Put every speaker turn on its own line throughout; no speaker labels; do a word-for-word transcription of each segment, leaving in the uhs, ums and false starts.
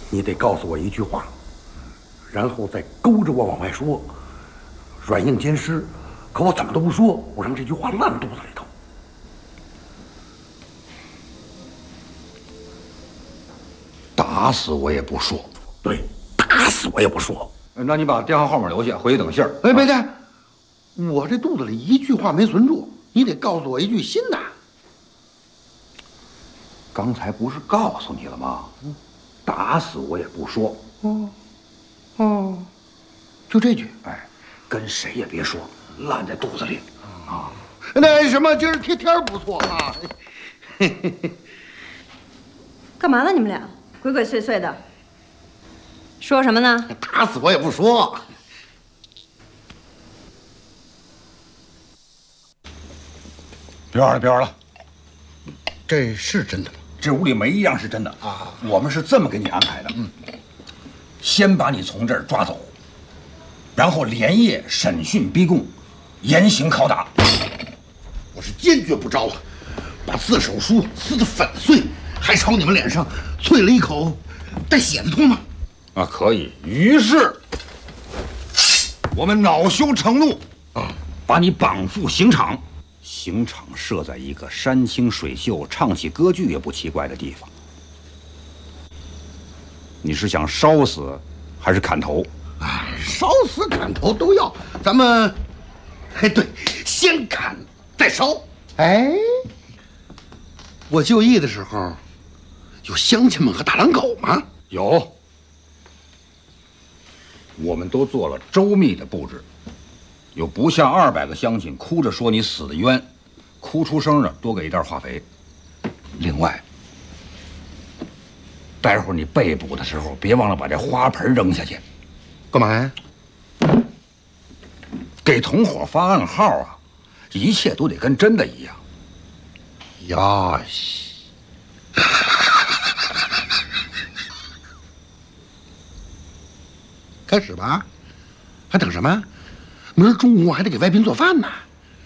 你得告诉我一句话，然后再勾着我往外说，软硬兼施。可我怎么都不说，我让这句话烂肚子里头。
打死我也不说。
对，打死我也不说。
那你把电话号码留下，回去等信儿。
哎，别介，我这肚子里一句话没存住，你得告诉我一句新的。
刚才不是告诉你了吗？打死我也不说。
哦，哦，就这句。
哎，跟谁也别说，烂在肚子里啊。
那什么，今儿天天儿不错啊。
干嘛呢？你们俩鬼鬼祟祟的，说什么呢？
打死我也不说。
别玩了，别玩了，
这是真的吗？
这屋里没一样是真的啊！我们是这么给你安排的，嗯，先把你从这儿抓走，然后连夜审讯逼供，严刑拷打。
我是坚决不招啊！把自首书撕得粉碎，还朝你们脸上啐了一口带血的唾沫。
啊，可以。于是，我们恼羞成怒，啊，把你绑赴刑场。刑场设在一个山清水秀、唱起歌剧也不奇怪的地方。你是想烧死，还是砍头？
哎，烧死砍头都要。咱们，哎，对，先砍再烧。哎，我就义的时候，有乡亲们和大狼狗吗？
有。我们都做了周密的布置，有不下二百个乡亲哭着说你死的冤。哭出声的多给一袋化肥。另外，待会儿你被捕的时候，别忘了把这花盆扔下去。
干嘛呀？
给同伙发暗号啊！一切都得跟真的一样。
呀西！开始吧，还等什么？明儿中午还得给外宾做饭呢。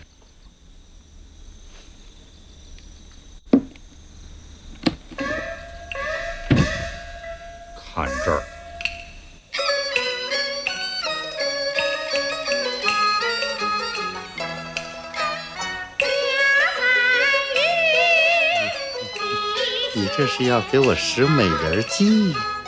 看这儿，
你这是要给我使美人计？